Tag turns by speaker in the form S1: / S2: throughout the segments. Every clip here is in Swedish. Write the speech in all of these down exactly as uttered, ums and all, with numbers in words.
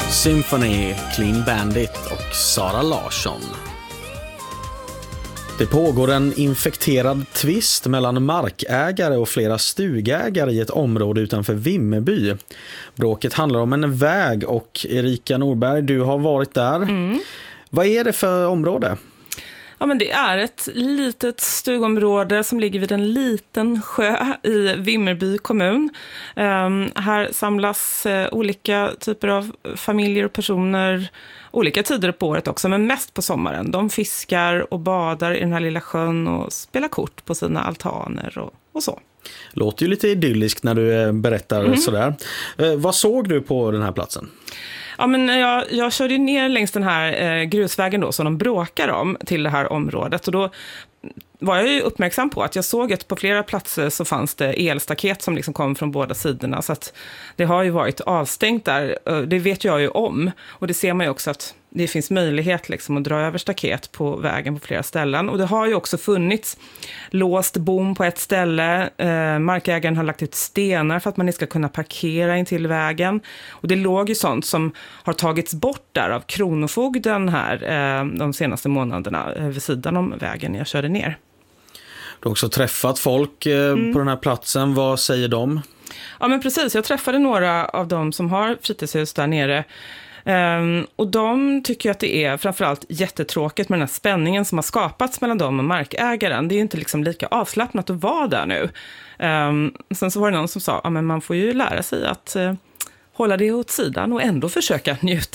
S1: Symphony, Clean Bandit och Sara Larsson. Det pågår en infekterad tvist mellan markägare och flera stugägare i ett område utanför Vimmerby. Bråket handlar om en väg och Erika Norberg, du har varit där. Mm. Vad är det för område?
S2: Ja, men det är ett litet stugområde som ligger vid en liten sjö i Vimmerby kommun. Um, här samlas uh, olika typer av familjer och personer olika tider på året också, men mest på sommaren. De fiskar och badar i den här lilla sjön och spelar kort på sina altaner och, och så.
S1: Låter ju lite idylliskt när du berättar mm. sådär. Uh, vad såg du på den här platsen?
S2: Ja, men jag, jag körde ner längs den här eh, grusvägen då som de bråkar om till det här området, och då var jag ju uppmärksam på att jag såg att på flera platser så fanns det elstaket som liksom kom från båda sidorna, så att det har ju varit avstängt där, det vet jag ju om, och det ser man ju också att det finns möjlighet liksom att dra över staket på vägen på flera ställen, och det har ju också funnits låst bom på ett ställe, eh, markägaren har lagt ut stenar för att man inte ska kunna parkera in till vägen, och det låg ju sånt som har tagits bort där av kronofogden här eh, de senaste månaderna eh, vid sidan om vägen jag körde ner.
S1: Du har också träffat folk eh, mm. på den här platsen. Vad säger de?
S2: Ja, men precis. Jag träffade några av dem som har fritidshus där nere. Um, och de tycker att det är framförallt jättetråkigt med den här spänningen som har skapats mellan dem och markägaren. Det är ju inte liksom lika avslappnat att vara där nu. Um, sen så var det någon som sa, ja, men man får ju lära sig att uh, hålla det åt sidan och ändå försöka njuta.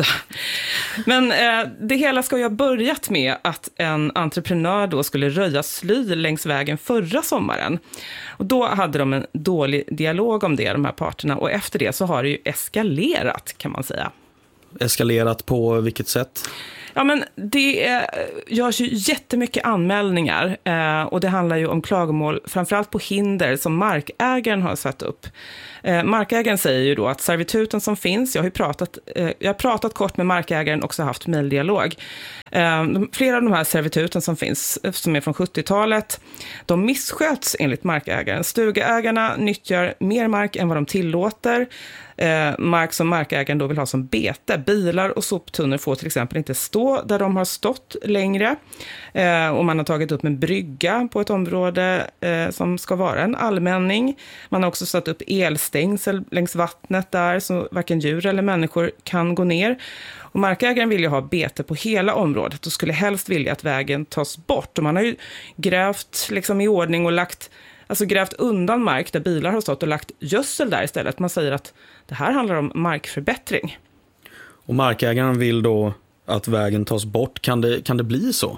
S2: Men eh, det hela ska ju ha börjat med att en entreprenör då skulle röja sly längs vägen förra sommaren. Och då hade de en dålig dialog om det, de här parterna. Och efter det så har det ju eskalerat, kan man säga.
S1: Eskalerat på vilket sätt?
S2: Ja, men det eh, görs ju jättemycket anmälningar eh, och det handlar ju om klagomål framförallt på hinder som markägaren har satt upp. Eh, markägaren säger ju då att servituten som finns, jag har ju pratat, eh, jag har pratat kort med markägaren och också haft mejldialog. Eh, de, flera av de här servituten som finns, som är från sjuttiotalet, de missköts enligt markägaren. Stugägarna nyttjar mer mark än vad de tillåter. Eh, mark som markägaren då vill ha som bete. Bilar och soptunnor får till exempel inte stå där de har stått längre. Eh, och man har tagit upp en brygga på ett område eh, som ska vara en allmänning. Man har också satt upp elstängsel längs vattnet där så varken djur eller människor kan gå ner. Och markägaren vill ju ha bete på hela området och skulle helst vilja att vägen tas bort. Och man har ju grävt liksom i ordning och lagt, alltså grävt undan mark där bilar har stått och lagt gödsel där istället. Man säger att det här handlar om markförbättring.
S1: Och markägaren vill då att vägen tas bort. Kan det, kan det bli så?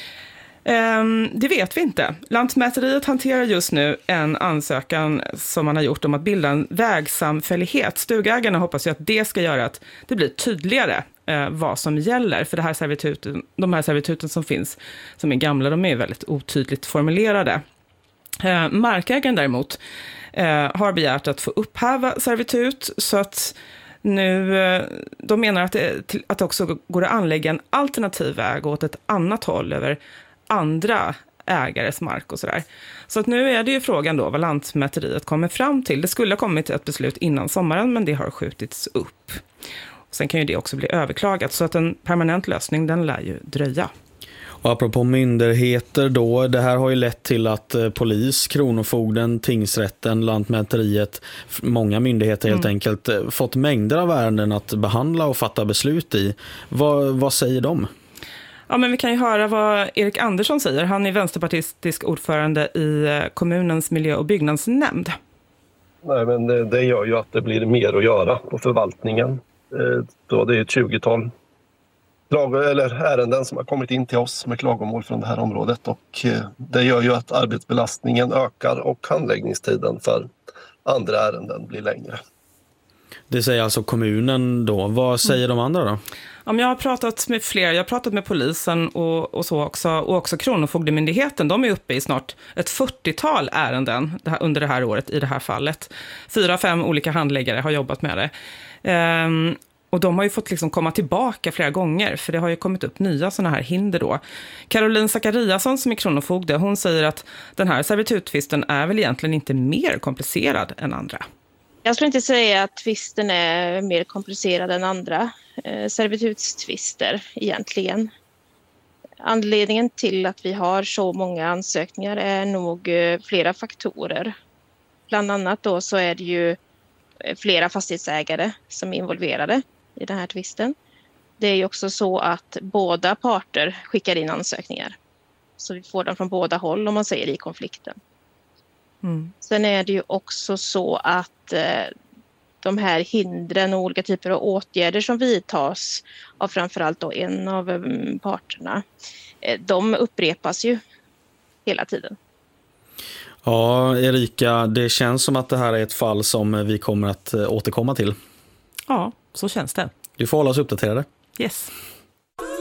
S2: Um, det vet vi inte. Lantmäteriet hanterar just nu en ansökan som man har gjort om att bilda en vägsamfällighet. Stugägarna hoppas ju att det ska göra att det blir tydligare uh, vad som gäller. För det här servituten, de här servituten som finns, som är gamla, de är väldigt otydligt formulerade. Uh, markägaren däremot uh, har begärt att få upphäva servitut så att nu, uh, de menar att det, att det också går att anlägga en alternativ väg åt ett annat håll över andra ägares mark och sådär. Så att nu är det ju frågan då vad Lantmäteriet kommer fram till. Det skulle ha kommit ett beslut innan sommaren, men det har skjutits upp. Sen kan ju det också bli överklagat, så att en permanent lösning, den lär ju dröja.
S1: Och apropå myndigheter då, det här har ju lett till att polis, kronofogden, tingsrätten, Lantmäteriet, många myndigheter helt mm. enkelt fått mängder av ärenden att behandla och fatta beslut i. Vad, vad säger de?
S2: Ja, men vi kan ju höra vad Erik Andersson säger. Han är vänsterpartistisk ordförande i kommunens miljö- och byggnadsnämnd.
S3: Nej, men det, det gör ju att det blir mer att göra på förvaltningen. Då det är ett tjugotal klag- eller ärenden som har kommit in till oss med klagomål från det här området. Och det gör ju att arbetsbelastningen ökar och handläggningstiden för andra ärenden blir längre.
S1: Det säger alltså kommunen då. Vad säger mm. de andra då?
S2: Ja, men jag har pratat med fler, jag har pratat med polisen och, och så också, och också Kronofogdemyndigheten. De är uppe i snart ett fyrtiotal ärenden det här, under det här året i det här fallet. Fyra, fem olika handläggare har jobbat med det. Ehm, och de har ju fått liksom komma tillbaka flera gånger, för det har ju kommit upp nya sådana här hinder då. Caroline Zachariasson som är kronofogde, hon säger att den här servituttvisten är väl egentligen inte mer komplicerad än andra.
S4: Jag skulle inte säga att tvisten är mer komplicerad än andra eh, servitutstvister egentligen. Anledningen till att vi har så många ansökningar är nog eh, flera faktorer. Bland annat då så är det ju flera fastighetsägare som är involverade i den här tvisten. Det är ju också så att båda parter skickar in ansökningar. Så vi får dem från båda håll om man säger i konflikten. Mm. Sen är det ju också så att eh, de här hindren och olika typer av åtgärder som vidtas av framförallt då en av um, parterna, eh, de upprepas ju hela tiden.
S1: Ja, Erika, det känns som att det här är ett fall som vi kommer att återkomma till.
S2: Ja, så känns det.
S1: Du får hålla oss uppdaterade.
S2: Yes.